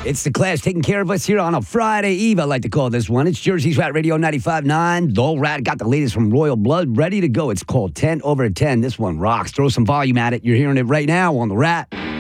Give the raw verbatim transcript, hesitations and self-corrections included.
It's the Clash taking care of us here on a Friday Eve, I like to call this one. It's Jersey's Rat Radio ninety-five point nine. The old Rat got the latest from Royal Blood ready to go. It's called ten over ten. This one rocks. Throw some volume at it. You're hearing it right now on the Rat.